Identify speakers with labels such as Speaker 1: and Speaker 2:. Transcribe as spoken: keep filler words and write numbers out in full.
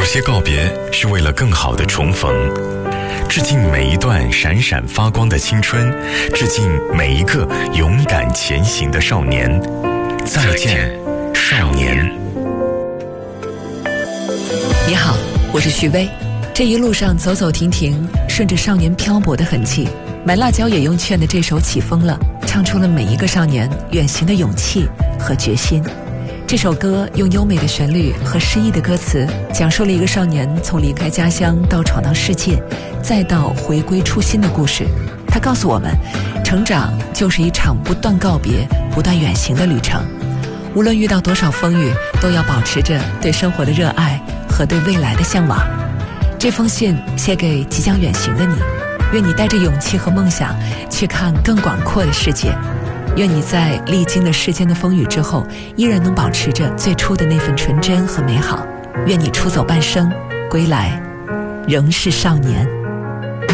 Speaker 1: 些告别是为了更好的重逢。致敬每一段闪闪发光的青春，致敬每一个勇敢前行的少年。再见，少年。
Speaker 2: 你好，我是徐薇。这一路上走走停停，顺着少年漂泊的痕迹，买辣椒也用劝的这首《起风了》，唱出了每一个少年远行的勇气和决心。这首歌用优美的旋律和诗意的歌词，讲述了一个少年从离开家乡到闯荡世界，再到回归初心的故事。他告诉我们，成长就是一场不断告别、不断远行的旅程。无论遇到多少风雨，都要保持着对生活的热爱和对未来的向往。这封信写给即将远行的你，愿你带着勇气和梦想去看更广阔的世界。愿你在历经了世间的风雨之后，依然能保持着最初的那份纯真和美好。愿你出走半生，归来仍是少年。